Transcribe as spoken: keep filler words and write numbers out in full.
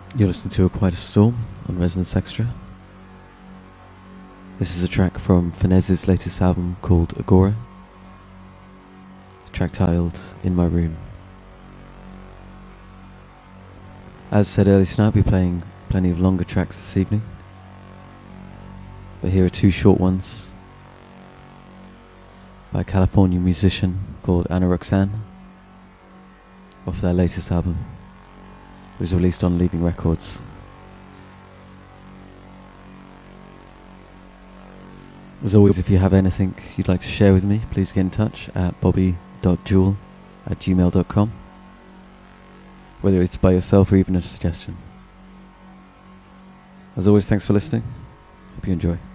You're listening to A Quiet Storm on Resonance Extra. This is a track from Finez's latest album called Agora, a track titled In My Room. As said earlier tonight, I'll be playing plenty of longer tracks this evening, but here are two short ones by a California musician called Anna Roxanne off their latest album. It was released on Leaping Records. As always, if you have anything you'd like to share with me, please get in touch at bobby dot jewel at gmail dot com, whether it's by yourself or even a suggestion. As always, thanks for listening. Hope you enjoy.